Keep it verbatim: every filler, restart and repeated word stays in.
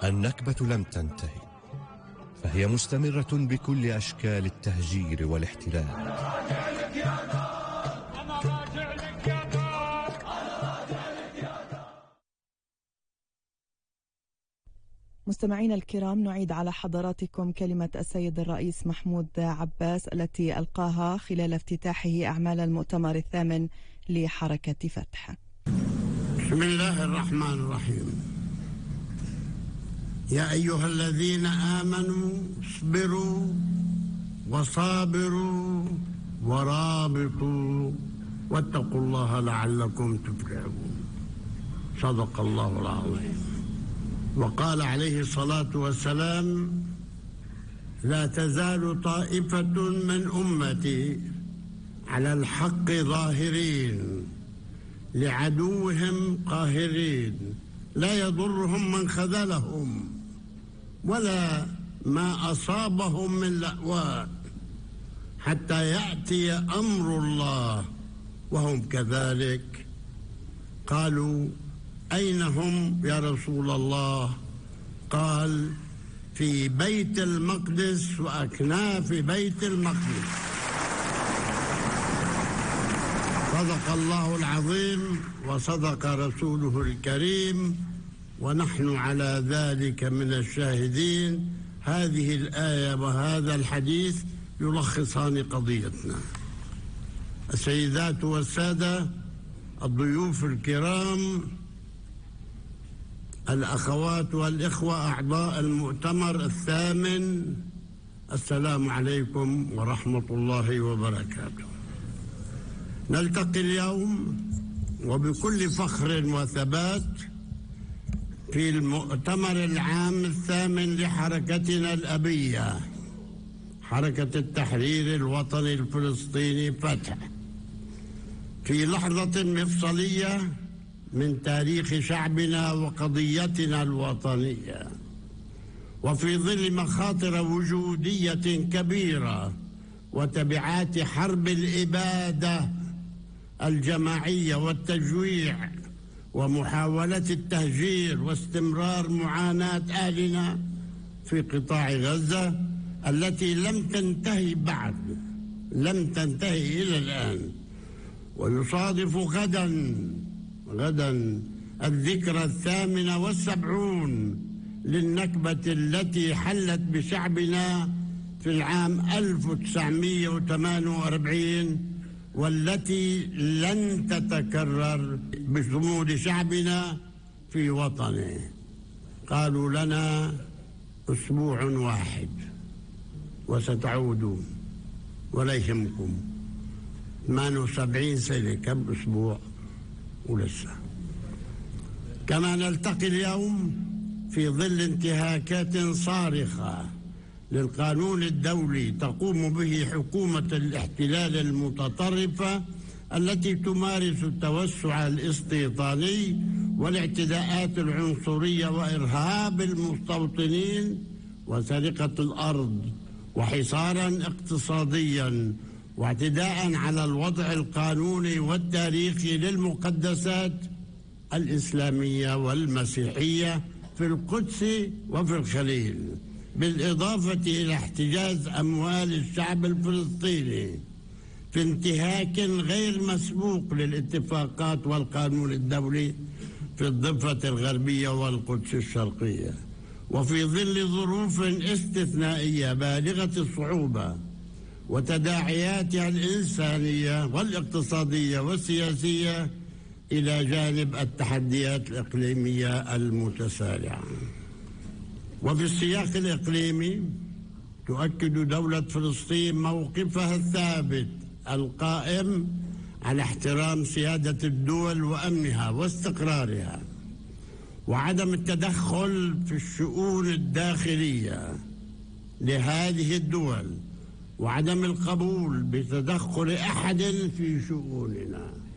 النكبة لم تنتهي، فهي مستمرة بكل أشكال التهجير والاحتلال. مستمعينا الكرام، نعيد على حضراتكم كلمة السيد الرئيس محمود عباس التي ألقاها خلال افتتاحه أعمال المؤتمر الثامن لحركة فتح. بسم الله الرحمن الرحيم. يا أيها الذين آمنوا اصبروا وصابروا ورابطوا واتقوا الله لعلكم تفلحون. صدق الله العظيم. وقال عليه الصلاة والسلام: لا تزال طائفة من أمتي على الحق ظاهرين لعدوهم قاهرين لا يضرهم من خذلهم ولا ما أصابهم من لأواء حتى يأتي أمر الله وهم كذلك. قالوا: أين هم يا رسول الله؟ قال: في بيت المقدس وأكناف بيت المقدس. صدق الله العظيم وصدق رسوله الكريم، ونحن على ذلك من الشاهدين. هذه الآية وهذا الحديث يلخصان قضيتنا. السيدات والسادة، الضيوف الكرام، الأخوات والإخوة أعضاء المؤتمر الثامن، السلام عليكم ورحمة الله وبركاته. نلتقي اليوم وبكل فخر وثبات في المؤتمر العام الثامن لحركتنا الأبية، حركة التحرير الوطني الفلسطيني فتح، في لحظة مفصلية من تاريخ شعبنا وقضيتنا الوطنية، وفي ظل مخاطر وجودية كبيرة وتبعات حرب الإبادة الجماعية والتجويع ومحاولة التهجير واستمرار معاناة أهلنا في قطاع غزة التي لم تنتهي بعد، لم تنتهي إلى الآن. ويصادف غدا غدا الذكرى الثامنة والسبعون للنكبة التي حلت بشعبنا في العام ألف وتسعمئة وثمانية وأربعين، والتي لن تتكرر بصمود شعبنا في وطنه. قالوا لنا أسبوع واحد وستعودون، ولا يهمكم. ثمانية وسبعين سنة، كم أسبوع ولسه. كما نلتقي اليوم في ظل انتهاكات صارخة للقانون الدولي تقوم به حكومة الاحتلال المتطرفة التي تمارس التوسع الاستيطاني والاعتداءات العنصرية وإرهاب المستوطنين وسرقة الأرض وحصارا اقتصاديا واعتداء على الوضع القانوني والتاريخي للمقدسات الإسلامية والمسيحية في القدس وفي الخليل، بالإضافة إلى احتجاز أموال الشعب الفلسطيني في انتهاك غير مسبوق للاتفاقات والقانون الدولي في الضفة الغربية والقدس الشرقية، وفي ظل ظروف استثنائية بالغة الصعوبة وتداعياتها الإنسانية والاقتصادية والسياسية، إلى جانب التحديات الإقليمية المتسارعة. وفي السياق الإقليمي تؤكد دولة فلسطين موقفها الثابت القائم على احترام سيادة الدول وأمنها واستقرارها، وعدم التدخل في الشؤون الداخلية لهذه الدول، وعدم القبول بتدخل أحد في شؤوننا.